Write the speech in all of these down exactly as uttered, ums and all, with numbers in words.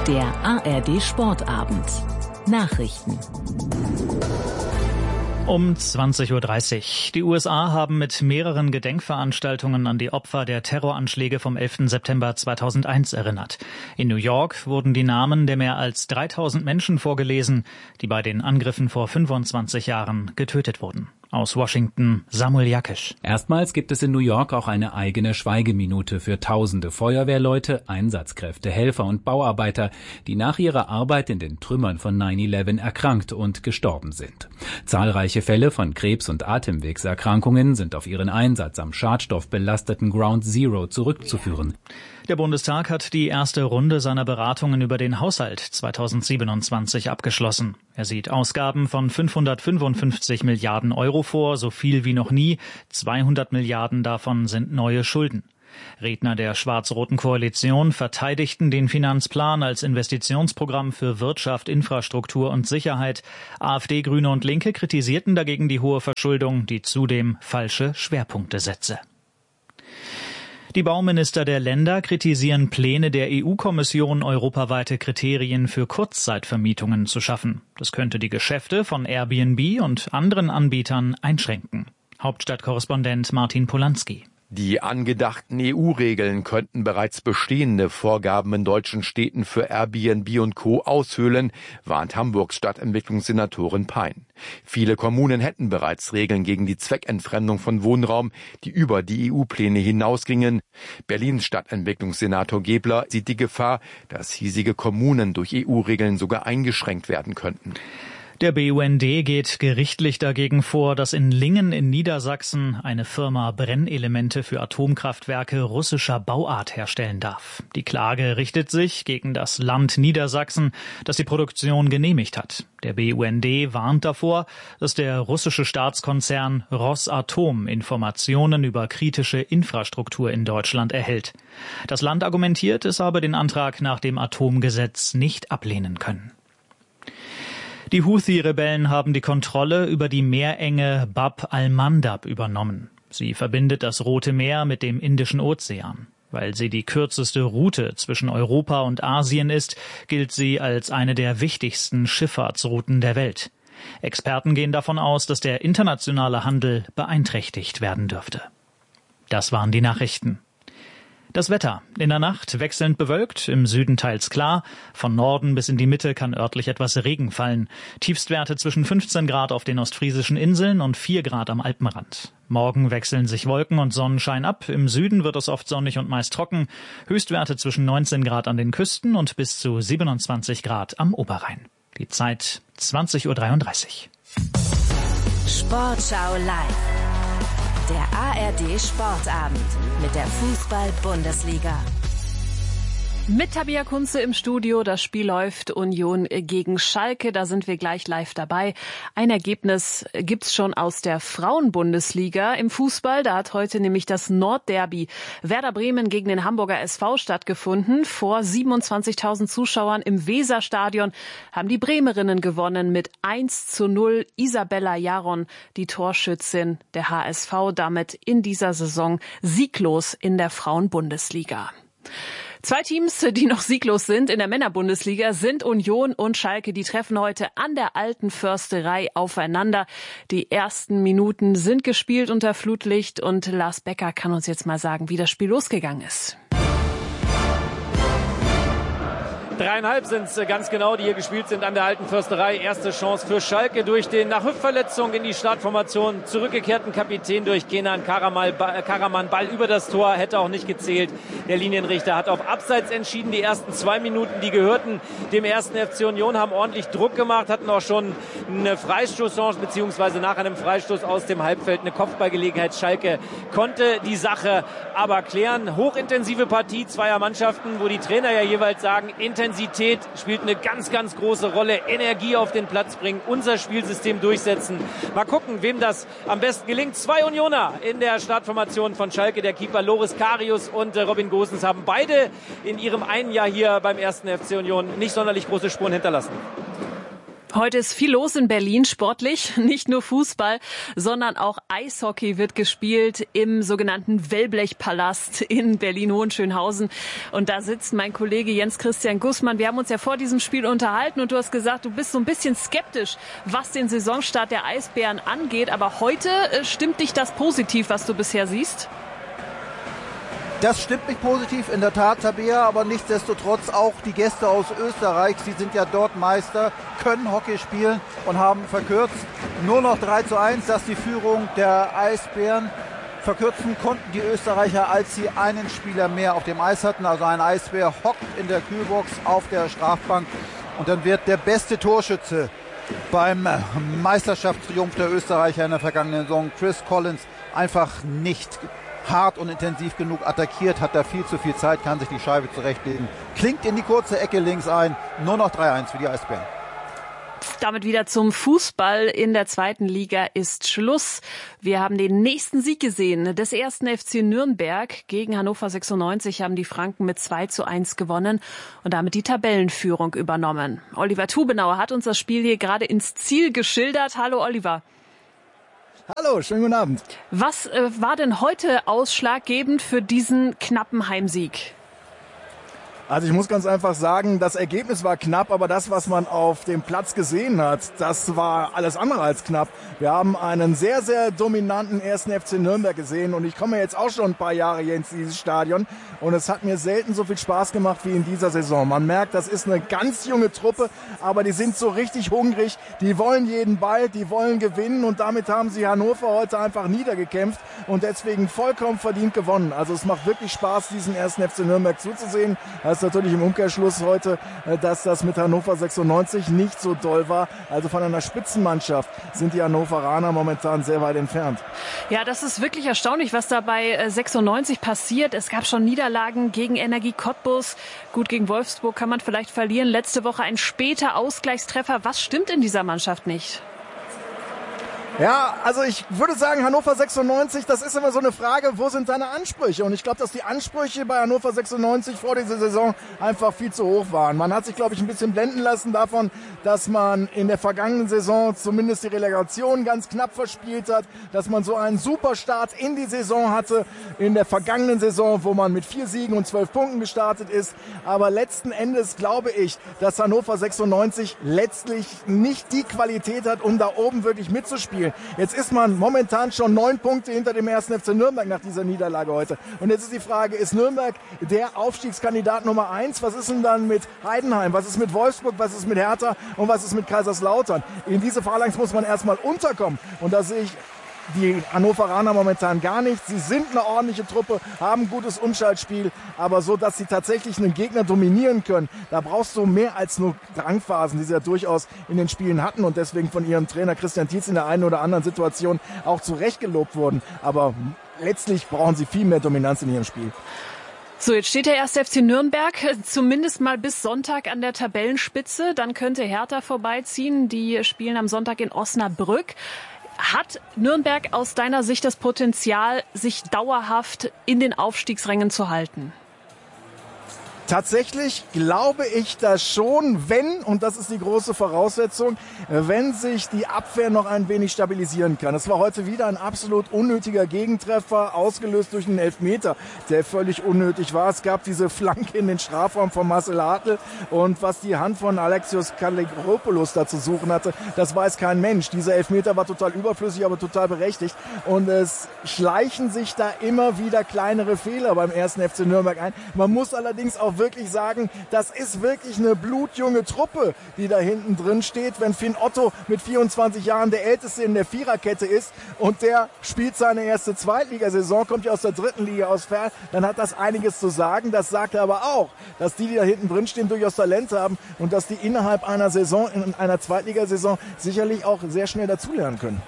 Der A R D Sportabend. Nachrichten. Um zwanzig Uhr dreißig. Die U S A haben mit mehreren Gedenkveranstaltungen an die Opfer der Terroranschläge vom elften September zweitausendeins erinnert. In New York wurden die Namen der mehr als dreitausend Menschen vorgelesen, die bei den Angriffen vor fünfundzwanzig Jahren getötet wurden. Aus Washington, Samuel Jakisch. Erstmals gibt es in New York auch eine eigene Schweigeminute für tausende Feuerwehrleute, Einsatzkräfte, Helfer und Bauarbeiter, die nach ihrer Arbeit in den Trümmern von neun elf erkrankt und gestorben sind. Zahlreiche Fälle von Krebs- und Atemwegserkrankungen sind auf ihren Einsatz am schadstoffbelasteten Ground Zero zurückzuführen. Der Bundestag hat die erste Runde seiner Beratungen über den Haushalt zweitausendsiebenundzwanzig abgeschlossen. Er sieht Ausgaben von fünfhundertfünfundfünfzig Milliarden Euro vor, so viel wie noch nie. zweihundert Milliarden davon sind neue Schulden. Redner der schwarz-roten Koalition verteidigten den Finanzplan als Investitionsprogramm für Wirtschaft, Infrastruktur und Sicherheit. AfD, Grüne und Linke kritisierten dagegen die hohe Verschuldung, die zudem falsche Schwerpunkte setze. Die Bauminister der Länder kritisieren Pläne der E U-Kommission, europaweite Kriterien für Kurzzeitvermietungen zu schaffen. Das könnte die Geschäfte von Airbnb und anderen Anbietern einschränken. Hauptstadtkorrespondent Martin Polanski. Die angedachten E U-Regeln könnten bereits bestehende Vorgaben in deutschen Städten für Airbnb und Co. aushöhlen, warnt Hamburgs Stadtentwicklungssenatorin Pein. Viele Kommunen hätten bereits Regeln gegen die Zweckentfremdung von Wohnraum, die über die E U-Pläne hinausgingen. Berlins Stadtentwicklungssenator Gebler sieht die Gefahr, dass hiesige Kommunen durch E U-Regeln sogar eingeschränkt werden könnten. Der B U N D geht gerichtlich dagegen vor, dass in Lingen in Niedersachsen eine Firma Brennelemente für Atomkraftwerke russischer Bauart herstellen darf. Die Klage richtet sich gegen das Land Niedersachsen, das die Produktion genehmigt hat. Der B U N D warnt davor, dass der russische Staatskonzern Rosatom Informationen über kritische Infrastruktur in Deutschland erhält. Das Land argumentiert, es habe den Antrag nach dem Atomgesetz nicht ablehnen können. Die Houthi-Rebellen haben die Kontrolle über die Meerenge Bab al-Mandab übernommen. Sie verbindet das Rote Meer mit dem Indischen Ozean. Weil sie die kürzeste Route zwischen Europa und Asien ist, gilt sie als eine der wichtigsten Schifffahrtsrouten der Welt. Experten gehen davon aus, dass der internationale Handel beeinträchtigt werden dürfte. Das waren die Nachrichten. Das Wetter. In der Nacht wechselnd bewölkt, im Süden teils klar. Von Norden bis in die Mitte kann örtlich etwas Regen fallen. Tiefstwerte zwischen fünfzehn Grad auf den ostfriesischen Inseln und vier Grad am Alpenrand. Morgen wechseln sich Wolken und Sonnenschein ab. Im Süden wird es oft sonnig und meist trocken. Höchstwerte zwischen neunzehn Grad an den Küsten und bis zu siebenundzwanzig Grad am Oberrhein. Die Zeit zwanzig Uhr dreiunddreißig. Sportschau live. Der A R D Sportabend mit der Fußball-Bundesliga. Mit Tabea Kunze im Studio. Das Spiel läuft Union gegen Schalke. Da sind wir gleich live dabei. Ein Ergebnis gibt's schon aus der Frauenbundesliga im Fußball. Da hat heute nämlich das Nordderby Werder Bremen gegen den Hamburger S V stattgefunden. Vor siebenundzwanzigtausend Zuschauern im Weserstadion haben die Bremerinnen gewonnen mit eins zu null. Isabella Jaron, die Torschützin der H S V, damit in dieser Saison sieglos in der Frauenbundesliga. Zwei Teams, die noch sieglos sind in der Männerbundesliga, sind Union und Schalke. Die treffen heute an der Alten Försterei aufeinander. Die ersten Minuten sind gespielt unter Flutlicht und Lars Becker kann uns jetzt mal sagen, wie das Spiel losgegangen ist. Dreieinhalb sind es ganz genau, die hier gespielt sind an der Alten Försterei. Erste Chance für Schalke durch den nach Hüftverletzung in die Startformation zurückgekehrten Kapitän durch Kenan Karaman. Ball über das Tor, hätte auch nicht gezählt. Der Linienrichter hat auf Abseits entschieden. Die ersten zwei Minuten, die gehörten dem ersten F C Union, haben ordentlich Druck gemacht, hatten auch schon eine Freistoßchance, beziehungsweise nach einem Freistoß aus dem Halbfeld eine Kopfballgelegenheit. Schalke konnte die Sache aber klären. Hochintensive Partie zweier Mannschaften, wo die Trainer ja jeweils sagen, Intensität spielt eine ganz, ganz große Rolle. Energie auf den Platz bringen, unser Spielsystem durchsetzen. Mal gucken, wem das am besten gelingt. Zwei Unioner in der Startformation von Schalke. Der Keeper Loris Karius und Robin Gosens haben beide in ihrem einen Jahr hier beim ersten F C Union nicht sonderlich große Spuren hinterlassen. Heute ist viel los in Berlin sportlich, nicht nur Fußball, sondern auch Eishockey wird gespielt im sogenannten Wellblechpalast in Berlin-Hohenschönhausen. Und da sitzt mein Kollege Jens Christian Gussmann. Wir haben uns ja vor diesem Spiel unterhalten und du hast gesagt, du bist so ein bisschen skeptisch, was den Saisonstart der Eisbären angeht. Aber heute äh, stimmt dich das positiv, was du bisher siehst? Das stimmt mich positiv, in der Tat, Tabea, aber nichtsdestotrotz auch die Gäste aus Österreich, sie sind ja dort Meister, können Hockey spielen und haben verkürzt nur noch drei zu eins, dass die Führung der Eisbären verkürzen konnten die Österreicher, als sie einen Spieler mehr auf dem Eis hatten. Also ein Eisbär hockt in der Kühlbox auf der Strafbank und dann wird der beste Torschütze beim Meisterschaftstriumph der Österreicher in der vergangenen Saison, Chris Collins, einfach nicht hart und intensiv genug attackiert, hat da viel zu viel Zeit, kann sich die Scheibe zurechtlegen, klingt in die kurze Ecke links ein, nur noch drei eins für die Eisbären. Damit wieder zum Fußball. In der zweiten Liga ist Schluss. Wir haben den nächsten Sieg gesehen des ersten F C Nürnberg. Gegen Hannover sechsundneunzig haben die Franken mit zwei zu eins gewonnen und damit die Tabellenführung übernommen. Oliver Tubenauer hat uns das Spiel hier gerade ins Ziel geschildert. Hallo Oliver. Hallo, schönen guten Abend. Was äh, war denn heute ausschlaggebend für diesen knappen Heimsieg? Also ich muss ganz einfach sagen, das Ergebnis war knapp, aber das, was man auf dem Platz gesehen hat, das war alles andere als knapp. Wir haben einen sehr, sehr dominanten ersten F C Nürnberg gesehen und ich komme jetzt auch schon ein paar Jahre hier ins dieses Stadion und es hat mir selten so viel Spaß gemacht wie in dieser Saison. Man merkt, das ist eine ganz junge Truppe, aber die sind so richtig hungrig, die wollen jeden Ball, die wollen gewinnen und damit haben sie Hannover heute einfach niedergekämpft und deswegen vollkommen verdient gewonnen. Also es macht wirklich Spaß, diesen ersten F C Nürnberg zuzusehen. Das ist natürlich im Umkehrschluss heute, dass das mit Hannover sechsundneunzig nicht so doll war. Also von einer Spitzenmannschaft sind die Hannoveraner momentan sehr weit entfernt. Ja, das ist wirklich erstaunlich, was da bei sechsundneunzig passiert. Es gab schon Niederlagen gegen Energie Cottbus. Gut, gegen Wolfsburg kann man vielleicht verlieren. Letzte Woche ein später Ausgleichstreffer. Was stimmt in dieser Mannschaft nicht? Ja, also ich würde sagen, Hannover sechsundneunzig, das ist immer so eine Frage, wo sind deine Ansprüche? Und ich glaube, dass die Ansprüche bei Hannover sechsundneunzig vor dieser Saison einfach viel zu hoch waren. Man hat sich, glaube ich, ein bisschen blenden lassen davon, dass man in der vergangenen Saison zumindest die Relegation ganz knapp verspielt hat, dass man so einen super Start in die Saison hatte, in der vergangenen Saison, wo man mit vier Siegen und zwölf Punkten gestartet ist. Aber letzten Endes glaube ich, dass Hannover sechsundneunzig letztlich nicht die Qualität hat, um da oben wirklich mitzuspielen. Jetzt ist man momentan schon neun Punkte hinter dem ersten F C Nürnberg nach dieser Niederlage heute. Und jetzt ist die Frage, ist Nürnberg der Aufstiegskandidat Nummer eins? Was ist denn dann mit Heidenheim? Was ist mit Wolfsburg? Was ist mit Hertha? Und was ist mit Kaiserslautern? In diese Phalanx muss man erstmal unterkommen. Und da sehe ich die Hannoveraner momentan gar nicht. Sie sind eine ordentliche Truppe, haben ein gutes Umschaltspiel, aber so, dass sie tatsächlich einen Gegner dominieren können, da brauchst du mehr als nur Drangphasen, die sie ja durchaus in den Spielen hatten und deswegen von ihrem Trainer Christian Tietz in der einen oder anderen Situation auch zu Recht gelobt wurden. Aber letztlich brauchen sie viel mehr Dominanz in ihrem Spiel. So, jetzt steht der erste F C Nürnberg zumindest mal bis Sonntag an der Tabellenspitze. Dann könnte Hertha vorbeiziehen. Die spielen am Sonntag in Osnabrück. Hat Nürnberg aus deiner Sicht das Potenzial, sich dauerhaft in den Aufstiegsrängen zu halten? Tatsächlich glaube ich das schon, wenn, und das ist die große Voraussetzung, wenn sich die Abwehr noch ein wenig stabilisieren kann. Es war heute wieder ein absolut unnötiger Gegentreffer, ausgelöst durch einen Elfmeter, der völlig unnötig war. Es gab diese Flanke in den Strafraum von Marcel Hartl und was die Hand von Alexios Kalogeropoulos da zu suchen hatte, das weiß kein Mensch. Dieser Elfmeter war total überflüssig, aber total berechtigt und es schleichen sich da immer wieder kleinere Fehler beim ersten F C Nürnberg ein. Man muss allerdings auch wirklich sagen, das ist wirklich eine blutjunge Truppe, die da hinten drin steht. Wenn Finn Otto mit vierundzwanzig Jahren der Älteste in der Viererkette ist und der spielt seine erste Zweitligasaison, kommt ja aus der dritten Liga aus Ferl, dann hat das einiges zu sagen. Das sagt er aber auch, dass die, die da hinten drin stehen, durchaus Talent haben und dass die innerhalb einer Saison, in einer Zweitligasaison sicherlich auch sehr schnell dazulernen können.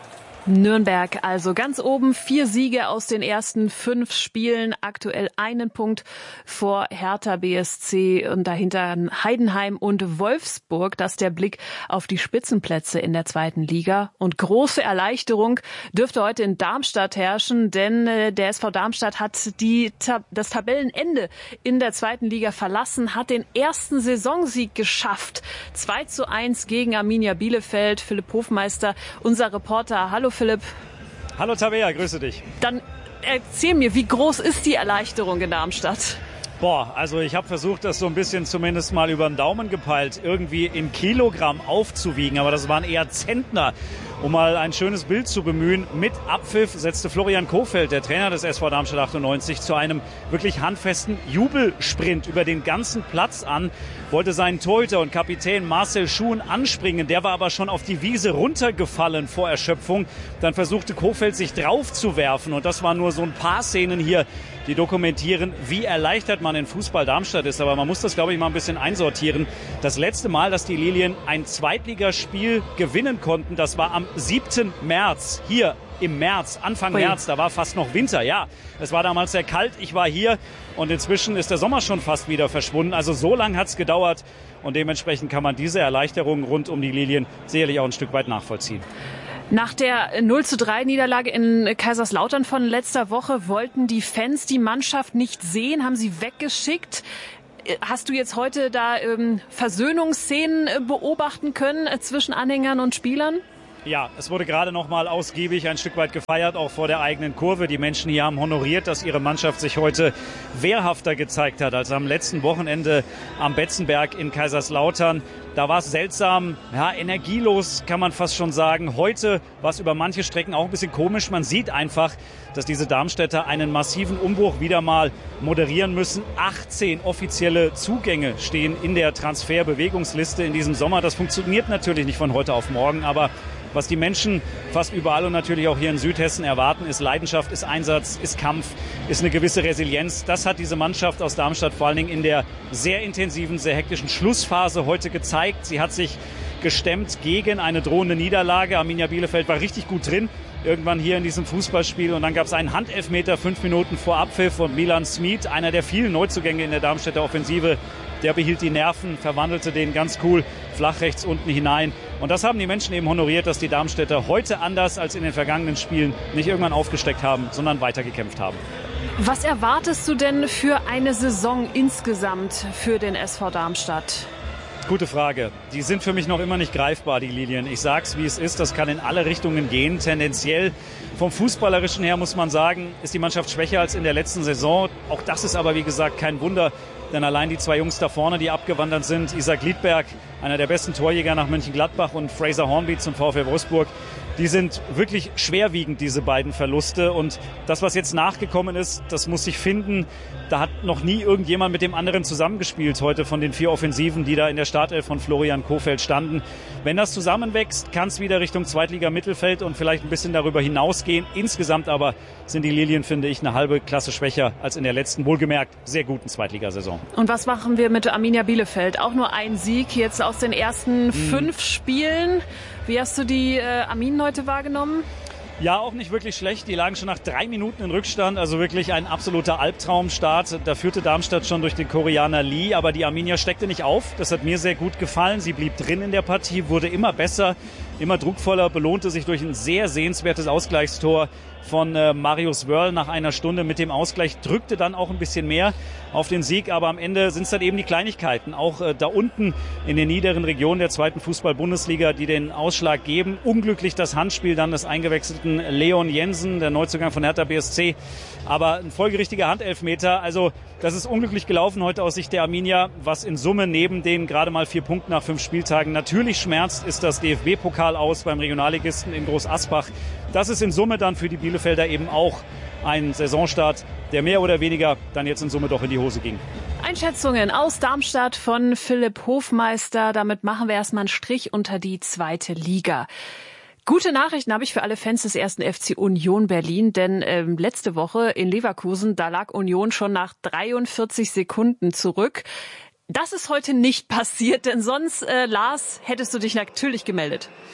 Nürnberg also ganz oben, vier Siege aus den ersten fünf Spielen, aktuell einen Punkt vor Hertha B S C und dahinter Heidenheim und Wolfsburg. Das ist der Blick auf die Spitzenplätze in der zweiten Liga. Und große Erleichterung dürfte heute in Darmstadt herrschen, denn der S V Darmstadt hat die, das Tabellenende in der zweiten Liga verlassen, hat den ersten Saisonsieg geschafft. zwei zu eins gegen Arminia Bielefeld. Philipp Hofmeister, unser Reporter. Hallo Philipp. Hallo Tabea, grüße dich. Dann erzähl mir, wie groß ist die Erleichterung in Darmstadt? Boah, also ich habe versucht, das so ein bisschen zumindest mal über den Daumen gepeilt, irgendwie in Kilogramm aufzuwiegen, aber das waren eher Zentner. Um mal ein schönes Bild zu bemühen, mit Abpfiff setzte Florian Kohfeldt, der Trainer des S V Darmstadt achtundneunzig, zu einem wirklich handfesten Jubelsprint über den ganzen Platz an, wollte seinen Torhüter und Kapitän Marcel Schuhn anspringen, der war aber schon auf die Wiese runtergefallen vor Erschöpfung. Dann versuchte Kohfeldt sich drauf zu werfen und das waren nur so ein paar Szenen hier, die dokumentieren, wie erleichtert man in Fußball Darmstadt ist. Aber man muss das, glaube ich, mal ein bisschen einsortieren. Das letzte Mal, dass die Lilien ein Zweitligaspiel gewinnen konnten, das war am siebten März, hier im März, Anfang Ui. März, da war fast noch Winter. Ja, es war damals sehr kalt, ich war hier und inzwischen ist der Sommer schon fast wieder verschwunden. Also so lange hat es gedauert und dementsprechend kann man diese Erleichterung rund um die Lilien sicherlich auch ein Stück weit nachvollziehen. Nach der null zu drei Niederlage in Kaiserslautern von letzter Woche wollten die Fans die Mannschaft nicht sehen, haben sie weggeschickt. Hast du jetzt heute da ähm, Versöhnungsszenen beobachten können äh, zwischen Anhängern und Spielern? Ja, es wurde gerade noch mal ausgiebig ein Stück weit gefeiert, auch vor der eigenen Kurve. Die Menschen hier haben honoriert, dass ihre Mannschaft sich heute wehrhafter gezeigt hat als am letzten Wochenende am Betzenberg in Kaiserslautern. Da war es seltsam, ja, energielos kann man fast schon sagen. Heute war es über manche Strecken auch ein bisschen komisch. Man sieht einfach, dass diese Darmstädter einen massiven Umbruch wieder mal moderieren müssen. achtzehn offizielle Zugänge stehen in der Transferbewegungsliste in diesem Sommer. Das funktioniert natürlich nicht von heute auf morgen, aber was die Menschen fast überall und natürlich auch hier in Südhessen erwarten, ist Leidenschaft, ist Einsatz, ist Kampf, ist eine gewisse Resilienz. Das hat diese Mannschaft aus Darmstadt vor allen Dingen in der sehr intensiven, sehr hektischen Schlussphase heute gezeigt. Sie hat sich gestemmt gegen eine drohende Niederlage. Arminia Bielefeld war richtig gut drin, irgendwann hier in diesem Fußballspiel. Und dann gab es einen Handelfmeter fünf Minuten vor Abpfiff und Milan Smith, einer der vielen Neuzugänge in der Darmstädter Offensive, der behielt die Nerven, verwandelte den ganz cool flach rechts unten hinein. Und das haben die Menschen eben honoriert, dass die Darmstädter heute anders als in den vergangenen Spielen nicht irgendwann aufgesteckt haben, sondern weitergekämpft haben. Was erwartest du denn für eine Saison insgesamt für den S V Darmstadt? Gute Frage. Die sind für mich noch immer nicht greifbar, die Lilien. Ich sag's, wie es ist. Das kann in alle Richtungen gehen. Tendenziell vom Fußballerischen her muss man sagen, ist die Mannschaft schwächer als in der letzten Saison. Auch das ist aber, wie gesagt, kein Wunder. Denn allein die zwei Jungs da vorne, die abgewandert sind, Isaac Liedberg, einer der besten Torjäger nach Mönchengladbach, und Fraser Hornby zum VfL Wolfsburg, die sind wirklich schwerwiegend, diese beiden Verluste. Und das, was jetzt nachgekommen ist, das muss sich finden. Da hat noch nie irgendjemand mit dem anderen zusammengespielt heute von den vier Offensiven, die da in der Startelf von Florian Kohfeldt standen. Wenn das zusammenwächst, kann es wieder Richtung Zweitliga-Mittelfeld und vielleicht ein bisschen darüber hinausgehen. Insgesamt aber sind die Lilien, finde ich, eine halbe Klasse schwächer als in der letzten, wohlgemerkt, sehr guten Zweitligasaison. Und was machen wir mit Arminia Bielefeld? Auch nur ein Sieg jetzt aus den ersten hm. fünf Spielen. Wie hast du die äh, Arminen heute wahrgenommen? Ja, auch nicht wirklich schlecht. Die lagen schon nach drei Minuten in Rückstand. Also wirklich ein absoluter Albtraumstart. Da führte Darmstadt schon durch den Koreaner Lee. Aber die Arminia steckte nicht auf. Das hat mir sehr gut gefallen. Sie blieb drin in der Partie, wurde immer besser, immer druckvoller, belohnte sich durch ein sehr sehenswertes Ausgleichstor von äh, Marius Wörl nach einer Stunde mit dem Ausgleich, drückte dann auch ein bisschen mehr auf den Sieg, aber am Ende sind es dann eben die Kleinigkeiten, auch äh, da unten in den niederen Regionen der zweiten Fußball-Bundesliga, die den Ausschlag geben. Unglücklich das Handspiel dann des eingewechselten Leon Jensen, der Neuzugang von Hertha B S C, aber ein folgerichtiger Handelfmeter. Also das ist unglücklich gelaufen heute aus Sicht der Arminia, was in Summe neben den gerade mal vier Punkten nach fünf Spieltagen natürlich schmerzt, ist das D F B-Pokal aus beim Regionalligisten in Groß Asbach. Das ist in Summe dann für die Bielefelder eben auch ein Saisonstart, der mehr oder weniger dann jetzt in Summe doch in die Hose ging. Einschätzungen aus Darmstadt von Philipp Hofmeister. Damit machen wir erstmal einen Strich unter die zweite Liga. Gute Nachrichten habe ich für alle Fans des ersten F C Union Berlin, denn ähm, letzte Woche in Leverkusen, da lag Union schon nach dreiundvierzig Sekunden zurück. Das ist heute nicht passiert, denn sonst, äh, Lars, hättest du dich natürlich gemeldet.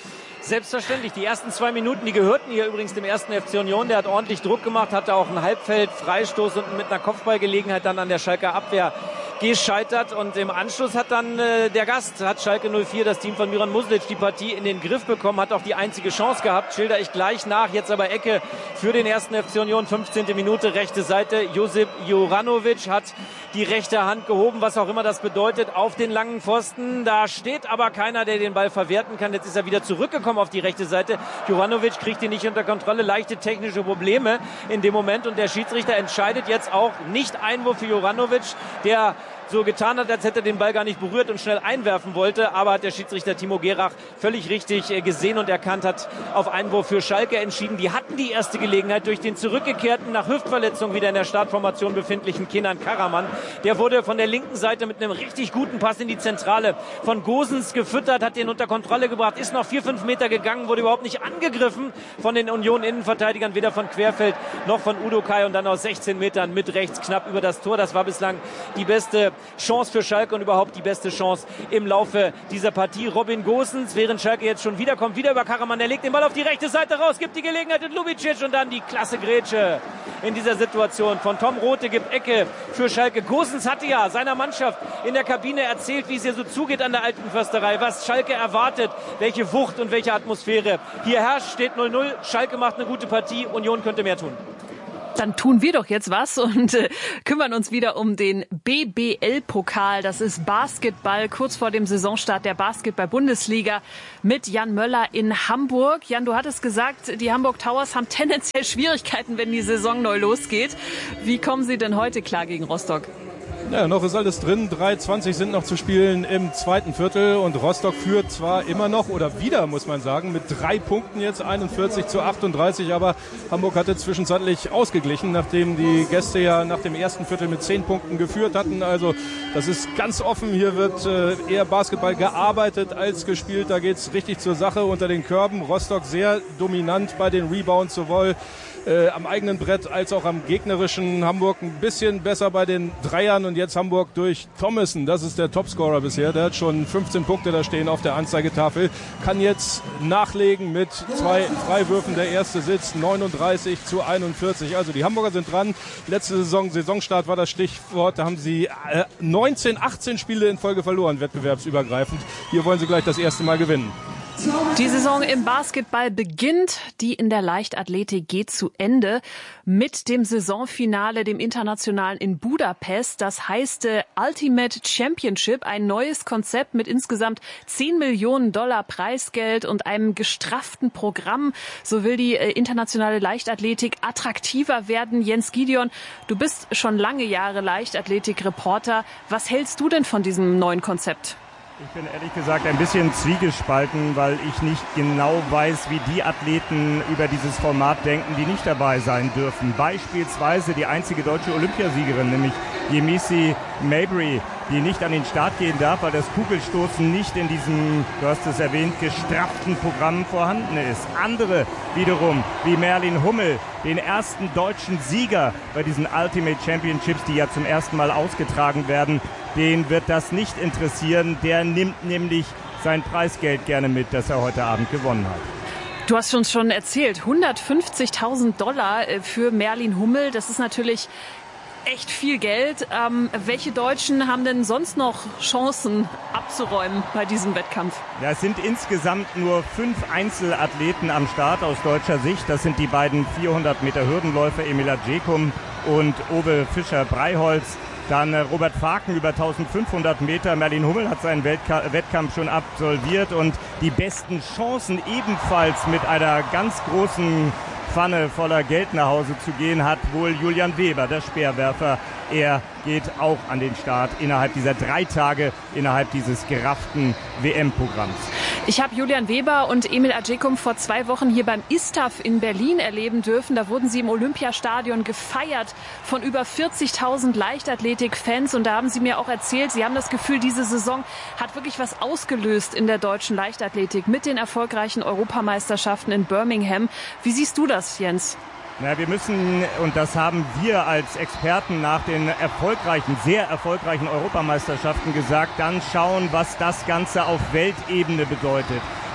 Selbstverständlich. Die ersten zwei Minuten, die gehörten hier übrigens dem ersten F C Union. Der hat ordentlich Druck gemacht, hatte auch einen Halbfeld-Freistoß und mit einer Kopfballgelegenheit dann an der Schalker Abwehr gescheitert. Und im Anschluss hat dann äh, der Gast, hat Schalke null vier, das Team von Miran Muslic, die Partie in den Griff bekommen, hat auch die einzige Chance gehabt. Schilder ich gleich nach. Jetzt aber Ecke für den ersten F C Union. fünfzehnte Minute, rechte Seite. Josip Juranovic hat die rechte Hand gehoben, was auch immer das bedeutet, auf den langen Pfosten. Da steht aber keiner, der den Ball verwerten kann. Jetzt ist er wieder zurückgekommen auf die rechte Seite. Juranovic kriegt ihn nicht unter Kontrolle. Leichte technische Probleme in dem Moment. Und der Schiedsrichter entscheidet jetzt auch nicht Einwurf für Juranovic, der so getan hat, als hätte er den Ball gar nicht berührt und schnell einwerfen wollte. Aber hat der Schiedsrichter Timo Gerach völlig richtig gesehen und erkannt, hat auf Einwurf für Schalke entschieden. Die hatten die erste Gelegenheit durch den zurückgekehrten, nach Hüftverletzung wieder in der Startformation befindlichen Kenan Karaman. Der wurde von der linken Seite mit einem richtig guten Pass in die Zentrale von Gosens gefüttert, hat den unter Kontrolle gebracht, ist noch vier, fünf Meter gegangen, wurde überhaupt nicht angegriffen von den Union-Innenverteidigern, weder von Querfeld noch von Udo Kai, und dann aus sechzehn Metern mit rechts knapp über das Tor. Das war bislang die beste Chance für Schalke und überhaupt die beste Chance im Laufe dieser Partie. Robin Gosens, während Schalke jetzt schon wiederkommt, wieder über Karaman, der legt den Ball auf die rechte Seite raus, gibt die Gelegenheit in Lubicic und dann die klasse Grätsche in dieser Situation von Tom Rothe, gibt Ecke für Schalke. Gosens hatte ja seiner Mannschaft in der Kabine erzählt, wie es hier so zugeht an der Alten Försterei, was Schalke erwartet, welche Wucht und welche Atmosphäre hier herrscht. Steht null null, Schalke macht eine gute Partie, Union könnte mehr tun. Dann tun wir doch jetzt was und äh, kümmern uns wieder um den B B L-Pokal. Das ist Basketball, kurz vor dem Saisonstart der Basketball-Bundesliga mit Jan Möller in Hamburg. Jan, du hattest gesagt, die Hamburg Towers haben tendenziell Schwierigkeiten, wenn die Saison neu losgeht. Wie kommen sie denn heute klar gegen Rostock? Ja, noch ist alles drin. drei zwanzig sind noch zu spielen im zweiten Viertel und Rostock führt zwar immer noch oder wieder, muss man sagen, mit drei Punkten jetzt, einundvierzig zu achtunddreißig, aber Hamburg hatte zwischenzeitlich ausgeglichen, nachdem die Gäste ja nach dem ersten Viertel mit zehn Punkten geführt hatten. Also das ist ganz offen. Hier wird äh, eher Basketball gearbeitet als gespielt. Da geht's richtig zur Sache unter den Körben. Rostock sehr dominant bei den Rebounds, sowohl Äh, am eigenen Brett als auch am gegnerischen. Hamburg ein bisschen besser bei den Dreiern und jetzt Hamburg durch Thomason, das ist der Topscorer bisher, der hat schon fünfzehn Punkte da stehen auf der Anzeigetafel, kann jetzt nachlegen mit zwei Freiwürfen, der erste sitzt, neununddreißig zu einundvierzig, also die Hamburger sind dran. Letzte Saison, Saisonstart war das Stichwort, da haben sie äh, neunzehn, achtzehn Spiele in Folge verloren, wettbewerbsübergreifend. Hier wollen sie gleich das erste Mal gewinnen. Die Saison im Basketball beginnt, die in der Leichtathletik geht zu Ende mit dem Saisonfinale, dem internationalen in Budapest. Das heißt äh, Ultimate Championship, ein neues Konzept mit insgesamt zehn Millionen Dollar Preisgeld und einem gestrafften Programm. So will die äh, internationale Leichtathletik attraktiver werden. Jens Gideon, du bist schon lange Jahre Leichtathletik-Reporter. Was hältst du denn von diesem neuen Konzept? Ich bin ehrlich gesagt ein bisschen zwiegespalten, weil ich nicht genau weiß, wie die Athleten über dieses Format denken, die nicht dabei sein dürfen. Beispielsweise die einzige deutsche Olympiasiegerin, nämlich Yemisi Mabry, die nicht an den Start gehen darf, weil das Kugelstoßen nicht in diesem, du hast es erwähnt, gestrafften Programm vorhanden ist. Andere wiederum, wie Merlin Hummel, den ersten deutschen Sieger bei diesen Ultimate Championships, die ja zum ersten Mal ausgetragen werden, den wird das nicht interessieren. Der nimmt nämlich sein Preisgeld gerne mit, das er heute Abend gewonnen hat. Du hast uns schon erzählt, hundertfünfzigtausend Dollar für Merlin Hummel. Das ist natürlich echt viel Geld. Ähm, welche Deutschen haben denn sonst noch Chancen abzuräumen bei diesem Wettkampf? Ja, es sind insgesamt nur fünf Einzelathleten am Start aus deutscher Sicht. Das sind die beiden vierhundert Meter Hürdenläufer Emil Adjekum und Ove Fischer-Breiholz. Dann Robert Faken über eintausendfünfhundert Meter. Merlin Hummel hat seinen Weltka- Wettkampf schon absolviert und die besten Chancen ebenfalls mit einer ganz großen Pfanne voller Geld nach Hause zu gehen, hat wohl Julian Weber, der Speerwerfer. Er geht auch an den Start innerhalb dieser drei Tage, innerhalb dieses gerafften W M-Programms. Ich habe Julian Weber und Emil Adjekum vor zwei Wochen hier beim I S T A F in Berlin erleben dürfen. Da wurden sie im Olympiastadion gefeiert von über vierzigtausend Leichtathletik-Fans. Und da haben sie mir auch erzählt, sie haben das Gefühl, diese Saison hat wirklich was ausgelöst in der deutschen Leichtathletik mit den erfolgreichen Europameisterschaften in Birmingham. Wie siehst du das, Jens? Na, wir müssen, und das haben wir als Experten nach den erfolgreichen, sehr erfolgreichen Europameisterschaften gesagt, dann schauen, was das Ganze auf Weltebene bedeutet.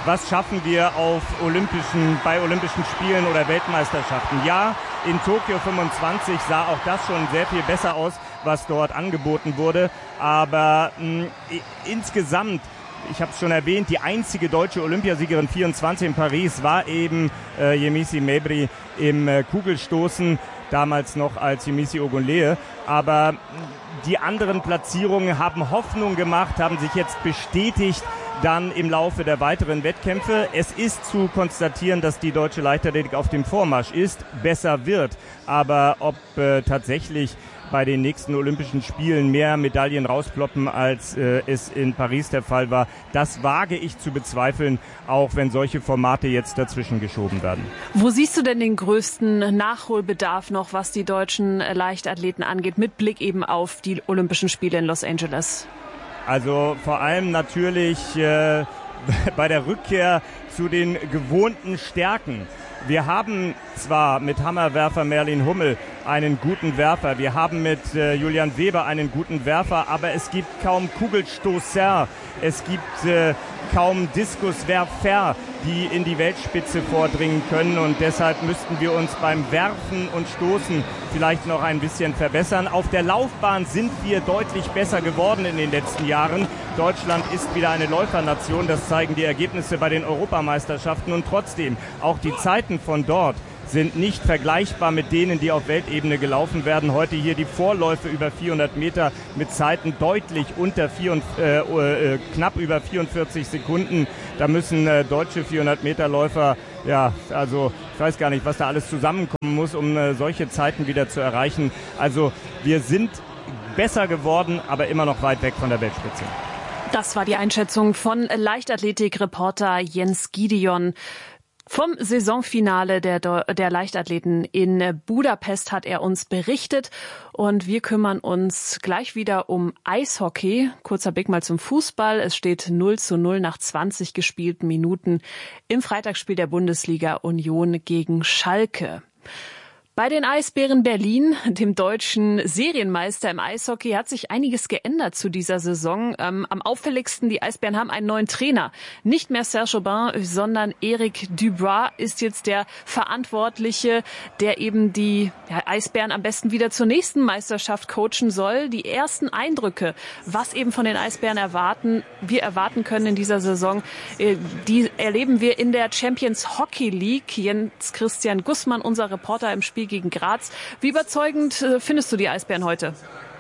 was schaffen wir auf Olympischen, bei Olympischen Spielen oder Weltmeisterschaften. Ja, in Tokio fünfundzwanzig sah auch das schon sehr viel besser aus, was dort angeboten wurde. Aber mh, insgesamt, ich habe es schon erwähnt, die einzige deutsche Olympiasiegerin vierundzwanzig in Paris war eben äh, Yemisi Mebri im äh, Kugelstoßen, damals noch als Yemisi Ogunleye. Aber die anderen Platzierungen haben Hoffnung gemacht, haben sich jetzt bestätigt dann im Laufe der weiteren Wettkämpfe. Es ist zu konstatieren, dass die deutsche Leichtathletik auf dem Vormarsch ist, besser wird. Aber ob äh, tatsächlich bei den nächsten Olympischen Spielen mehr Medaillen rausploppen, als äh, es in Paris der Fall war, das wage ich zu bezweifeln, auch wenn solche Formate jetzt dazwischen geschoben werden. Wo siehst du denn den größten Nachholbedarf noch, was die deutschen Leichtathleten angeht, mit Blick eben auf die Olympischen Spiele in Los Angeles? Also vor allem natürlich äh, bei der Rückkehr zu den gewohnten Stärken. Wir haben zwar mit Hammerwerfer Merlin Hummel einen guten Werfer, wir haben mit äh, Julian Weber einen guten Werfer, aber es gibt kaum Kugelstoßer, es gibt äh, kaum Diskuswerfer, die in die Weltspitze vordringen können, und deshalb müssten wir uns beim Werfen und Stoßen vielleicht noch ein bisschen verbessern. Auf der Laufbahn sind wir deutlich besser geworden in den letzten Jahren. Deutschland ist wieder eine Läufernation, das zeigen die Ergebnisse bei den Europameisterschaften, und trotzdem, auch die Zeiten von dort sind nicht vergleichbar mit denen, die auf Weltebene gelaufen werden. Heute hier die Vorläufe über vierhundert Meter mit Zeiten deutlich unter vier, äh, äh, knapp über vierundvierzig Sekunden. Da müssen äh, deutsche vierhundert Meter Läufer, ja, also ich weiß gar nicht, was da alles zusammenkommen muss, um äh, solche Zeiten wieder zu erreichen. Also wir sind besser geworden, aber immer noch weit weg von der Weltspitze. Das war die Einschätzung von Leichtathletik-Reporter Jens Gideon. Vom Saisonfinale der, der Leichtathleten in Budapest hat er uns berichtet, und wir kümmern uns gleich wieder um Eishockey. Kurzer Blick mal zum Fußball. Es steht null zu null nach zwanzig gespielten Minuten im Freitagsspiel der Bundesliga Union gegen Schalke. Bei den Eisbären Berlin, dem deutschen Serienmeister im Eishockey, hat sich einiges geändert zu dieser Saison. Ähm, am auffälligsten, die Eisbären haben einen neuen Trainer. Nicht mehr Serge Aubin, sondern Eric Dubois ist jetzt der Verantwortliche, der eben die ja, Eisbären am besten wieder zur nächsten Meisterschaft coachen soll. Die ersten Eindrücke, was eben von den Eisbären erwarten, wir erwarten können in dieser Saison, äh, die erleben wir in der Champions Hockey League. Jens Christian Gussmann, unser Reporter im Spiel gegen Graz. Wie überzeugend äh, findest du die Eisbären heute?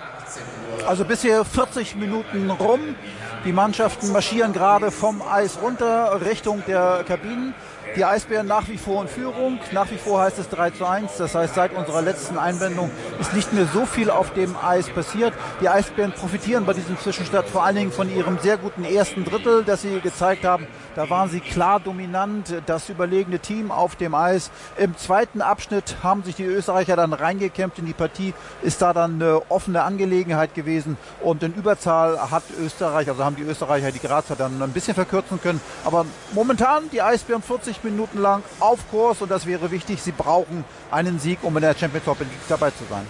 Also bisher vierzig Minuten rum. Die Mannschaften marschieren gerade vom Eis runter Richtung der Kabinen. Die Eisbären nach wie vor in Führung. Nach wie vor heißt es drei zu eins. Das heißt, seit unserer letzten Einwendung ist nicht mehr so viel auf dem Eis passiert. Die Eisbären profitieren bei diesem Zwischenstand vor allen Dingen von ihrem sehr guten ersten Drittel, das sie gezeigt haben. Da waren sie klar dominant, das überlegene Team auf dem Eis. Im zweiten Abschnitt haben sich die Österreicher dann reingekämpft in die Partie. Ist da dann eine offene Angelegenheit gewesen. Und in Überzahl hat Österreich, also haben die Österreicher die Grazer dann ein bisschen verkürzen können. Aber momentan die Eisbären vierzig Minuten lang auf Kurs, und das wäre wichtig. Sie brauchen einen Sieg, um in der Champions League dabei zu sein.